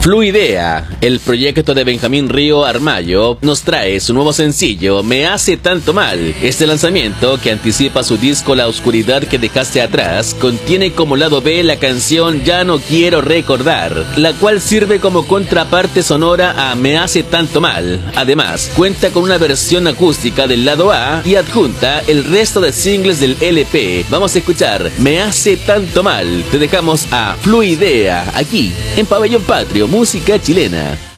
Fluidea, el proyecto de Benjamín Río Armayo, nos trae su nuevo sencillo, Me hace tanto mal. Este lanzamiento, que anticipa su disco La oscuridad que dejaste atrás, contiene como lado B la canción Ya no quiero recordar, la cual sirve como contraparte sonora a Me hace tanto mal. Además, cuenta con una versión acústica del lado A y adjunta el resto de singles del LP. Vamos a escuchar Me hace tanto mal. Te dejamos a Fluidea, aquí, en Pabellón Patrio, música chilena.